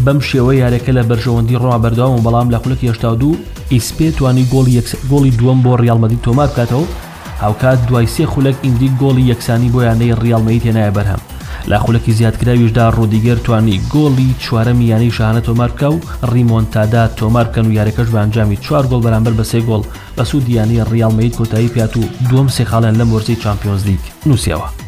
بەم شێوە یاریەکە لە بەرژەوەندی ڕۆما بەردەوام و بەڵام لە خولەکی 82 ئیسپێ توانی گۆڵی دووەم بۆ ڕیال مەدرید تۆمار بکاتەوە هاوکات دوای 3 خولەک ئیندی گۆڵی یەکسانی بۆ یانەی ڕیال مەدرید هێنایە بەرهەم. لە خولەکی زیادکراویشدا ڕۆدیگەر توانی گۆڵی 4ەمی یانەی شاهانە تۆمار بکە و ڕیمۆنتادا تۆمار بکەن و یاریەکەش بە ئەنجامی 4 گۆڵ بەرامبەر بە 3 گۆڵ بە سوود یانەی ڕیال مەدرید کۆتایی پێات و دووەم سێ خاڵیان لەم وەرزەی چامپیۆنز لیگ نووسیەوە.